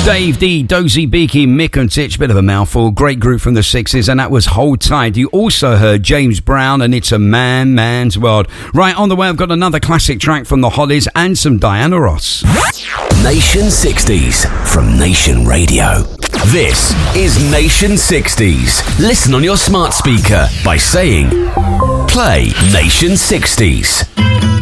Dave D, Dozy Beaky, Mick and Titch, bit of a mouthful, great group from the 60s, and that was Hold Tight. You also heard James Brown and It's a Man's World. Right, on the way I've got another classic track from the Hollies and some Diana Ross. Nation 60s from Nation Radio. This is Nation 60s. Listen on your smart speaker by saying, play Nation 60s.